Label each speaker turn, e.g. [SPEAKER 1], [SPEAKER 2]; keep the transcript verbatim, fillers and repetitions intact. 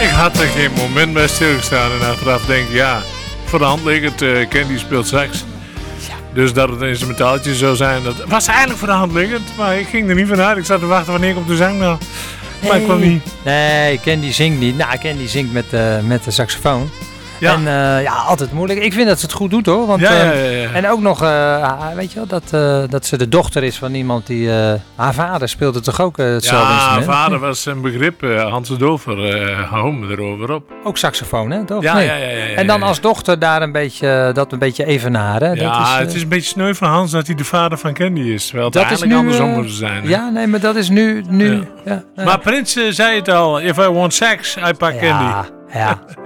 [SPEAKER 1] Ik had er geen moment bij stilgestaan en achteraf denk ik, ja, voor de hand liggend, uh, Candy speelt sax. Dus dat het een instrumentaaltje zou zijn, dat was eigenlijk voor de hand liggend, maar ik ging er niet vanuit. Ik zat te wachten wanneer komt de zang nou. Maar
[SPEAKER 2] nee.
[SPEAKER 1] ik kwam niet.
[SPEAKER 2] Nee, Candy zingt niet. Nou, Candy zingt met, uh, met de saxofoon. Ja. En uh, ja, altijd moeilijk. Ik vind dat ze het goed doet hoor. Want,
[SPEAKER 1] ja, ja,
[SPEAKER 2] uh,
[SPEAKER 1] ja, ja.
[SPEAKER 2] En ook nog, uh, weet je wel, dat, uh, dat ze de dochter is van iemand die... Uh, haar vader speelde toch ook uh, hetzelfde
[SPEAKER 1] ja,
[SPEAKER 2] instrument?
[SPEAKER 1] Ja, haar vader was een begrip. Uh, Hans de Dover, uh, hou me erover op.
[SPEAKER 2] Ook saxofoon, hè? Toch?
[SPEAKER 1] Ja,
[SPEAKER 2] nee.
[SPEAKER 1] ja, ja, ja, ja.
[SPEAKER 2] En dan als dochter daar een beetje, dat een beetje evenaren.
[SPEAKER 1] Ja,
[SPEAKER 2] dat is, uh,
[SPEAKER 1] het is een beetje sneu van Hans dat hij de vader van Candy is. Terwijl het
[SPEAKER 2] dat
[SPEAKER 1] eigenlijk
[SPEAKER 2] is nu,
[SPEAKER 1] andersom
[SPEAKER 2] uh,
[SPEAKER 1] moet zijn. Hè?
[SPEAKER 2] Ja, nee, maar dat is nu... nu
[SPEAKER 1] ja.
[SPEAKER 2] Ja, uh,
[SPEAKER 1] maar Prins uh, zei het al. If I want sex, I pack
[SPEAKER 2] ja,
[SPEAKER 1] Candy.
[SPEAKER 2] Ja,